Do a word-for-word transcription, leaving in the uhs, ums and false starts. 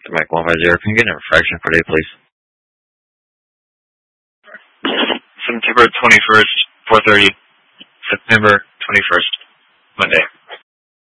Victor Mike one five zero. Can you get an infraction for today, please? September twenty-first, four thirty. September twenty-first, Monday.